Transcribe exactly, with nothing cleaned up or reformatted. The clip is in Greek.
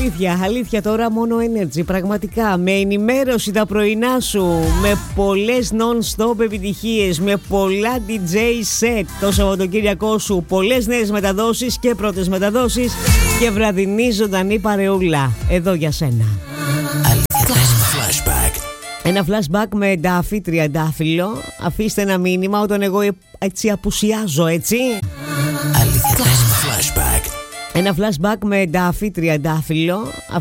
αλήθεια, αλήθεια τώρα μόνο Energy. Πραγματικά με ενημέρωση τα πρωινά σου, με πολλές non-stop επιτυχίες, με πολλά ντι τζέι set το Σαββατοκύριακό σου, πολλές νέες μεταδόσεις και πρώτες μεταδόσεις και βραδινή ζωντανή παρεούλα εδώ για σένα. Flashback. Ένα flashback με Ντάφη τριαντάφυλλο. Αφήστε ένα μήνυμα όταν εγώ έτσι απουσιάζω, έτσι. Αλήθεια. Flashback. Ένα flashback με Ντάφη τριαντάφυλλο.